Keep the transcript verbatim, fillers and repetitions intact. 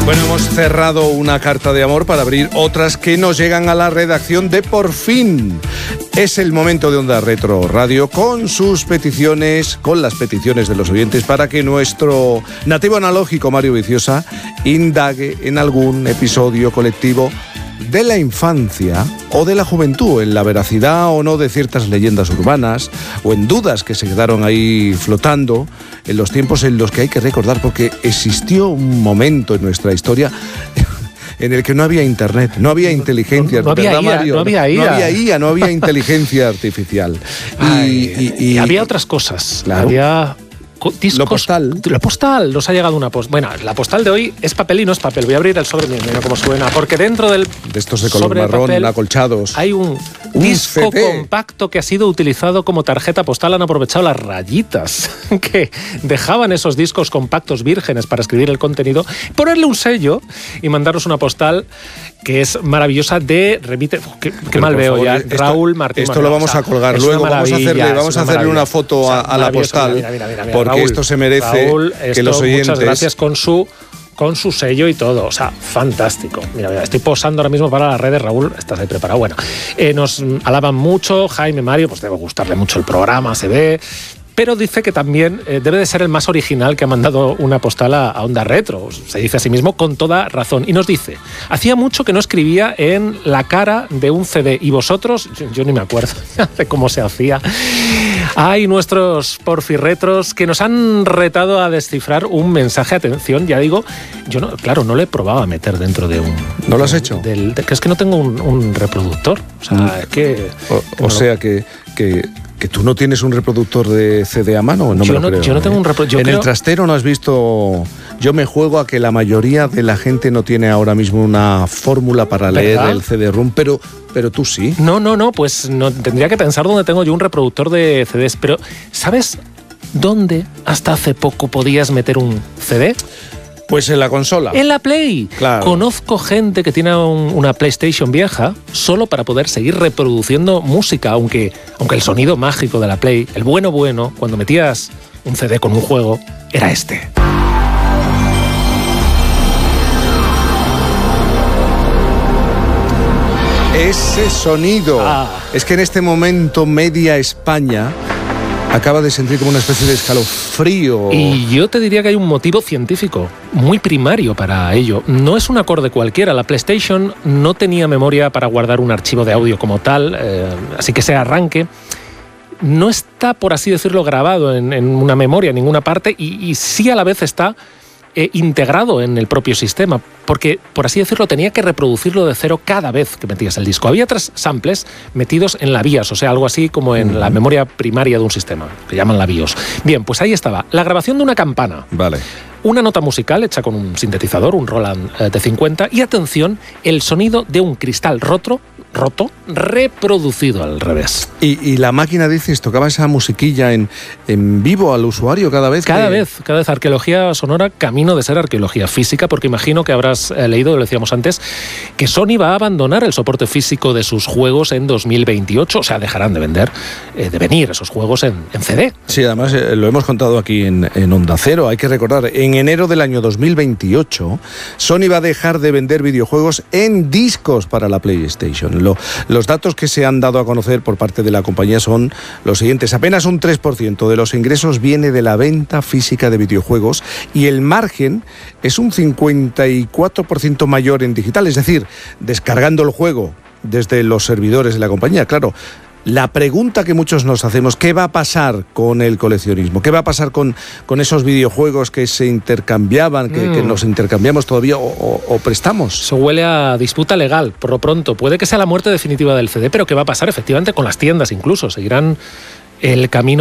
Bueno, hemos cerrado una carta de amor para abrir otras que nos llegan a la redacción de Por Fin. Es el momento de Onda Retro Radio con sus peticiones, con las peticiones de los oyentes, para que nuestro nativo analógico Mario Viciosa indague en algún episodio colectivo de la infancia o de la juventud, en la veracidad o no de ciertas leyendas urbanas o en dudas que se quedaron ahí flotando en los tiempos en los que hay que recordar, porque existió un momento en nuestra historia en el que no había internet, no había inteligencia, no, no, había, I A, Mario? no había I A, no había I A, no había inteligencia artificial. Ay, y, y, y había otras cosas. Claro. Había discos. Lo postal. Lo postal. Nos ha llegado una postal. Bueno, la postal de hoy es papel y no es papel. Voy a abrir el sobre, mira cómo suena. Porque dentro del de estos de color marrón, papel, acolchados, hay un, un disco C D compacto que ha sido utilizado como tarjeta postal. Han aprovechado las rayitas que dejaban esos discos compactos vírgenes para escribir el contenido, ponerle un sello y mandarnos una postal que es maravillosa de remite. Qué, qué mal veo favor, ya. Esto, Raúl Martín. Esto lo vamos a colgar luego. Vamos a hacerle, vamos a hacerle una foto o sea, a, a la postal. Mira, mira, mira, mira, porque Raúl, esto se merece Raúl, que esto, los oyentes. Muchas gracias con su. Con su sello y todo, o sea, fantástico. Mira, mira, estoy posando ahora mismo para las redes, Raúl, estás ahí preparado. Bueno, eh, nos alaban mucho, Jaime, Mario, pues debe gustarle mucho el programa, se ve. Pero dice que también eh, debe de ser el más original que ha mandado una postal a, a Onda Retro. Se dice a sí mismo con toda razón. Y nos dice, hacía mucho que no escribía en la cara de un C D. Y vosotros, yo, yo ni me acuerdo de cómo se hacía. Hay nuestros porfirretros que nos han retado a descifrar un mensaje. Atención, ya digo, yo no, claro, no le probaba a meter dentro de un... ¿No lo has hecho? Del, de, que es que no tengo un, un reproductor. O sea, mm. es que... O, que o sea, lo... que... que... ¿Que tú no tienes un reproductor de C D a mano? No yo, me lo no, creo, yo no tengo ¿eh? un reproductor. En creo... el trastero no has visto... Yo me juego a que la mayoría de la gente no tiene ahora mismo una fórmula para leer ¿verdad? El C D-ROM, pero, pero tú sí. No, no, no, pues no, tendría que pensar dónde tengo yo un reproductor de C Ds. Pero, ¿sabes dónde hasta hace poco podías meter un C D? Pues en la consola. En la Play. Claro. Conozco gente que tiene un, una PlayStation vieja solo para poder seguir reproduciendo música, aunque, aunque el sonido mágico de la Play, el bueno bueno, cuando metías un C D con un juego, era este. Ese sonido. Ah. Es que en este momento media España acaba de sentir como una especie de escalofrío. Y yo te diría que hay un motivo científico muy primario para ello. No es un acorde cualquiera. La PlayStation no tenía memoria para guardar un archivo de audio como tal, eh, así que ese arranque no está, por así decirlo, grabado en, en una memoria en ninguna parte y, y sí a la vez está eh, integrado en el propio sistema, porque, por así decirlo, tenía que reproducirlo de cero cada vez que metías el disco. Había tres samples metidos en la BIOS, o sea, algo así como en uh-huh. la memoria primaria de un sistema, que llaman la BIOS. Bien, pues ahí estaba, la grabación de una campana. Vale. Una nota musical hecha con un sintetizador, un Roland eh, T cincuenta, y atención, el sonido de un cristal roto, roto reproducido al revés. Y, y la máquina, dices, tocaba esa musiquilla en, en vivo al usuario cada vez. Cada que... vez, cada vez. Arqueología sonora, camino de ser arqueología física, porque imagino que habrás eh, leído, lo decíamos antes, que Sony va a abandonar el soporte físico de sus juegos en dos mil veintiocho, o sea, dejarán de vender, eh, de venir esos juegos en, en C D. Sí, además eh, lo hemos contado aquí en, en Onda Cero, hay que recordar, en enero del año dos mil veintiocho, Sony va a dejar de vender videojuegos en discos para la PlayStation. Lo, los datos que se han dado a conocer por parte de la compañía son los siguientes. Apenas un tres por ciento de los ingresos viene de la venta física de videojuegos y el margen es un cincuenta y cuatro por ciento mayor en digital, es decir, descargando el juego desde los servidores de la compañía. Claro, la pregunta que muchos nos hacemos, ¿qué va a pasar con el coleccionismo? ¿Qué va a pasar con, con esos videojuegos que se intercambiaban, que, mm. que nos intercambiamos todavía o, o, o prestamos? Eso huele a disputa legal, por lo pronto. Puede que sea la muerte definitiva del C D, pero ¿qué va a pasar efectivamente con las tiendas incluso? ¿Seguirán el camino